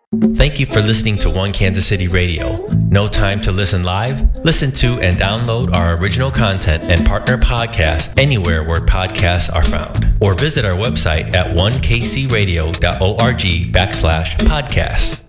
Thank you for listening to One Kansas City Radio. No time to listen live? Listen to and download our original content and partner podcasts anywhere where podcasts are found. Or visit our website at onekcradio.org/podcasts.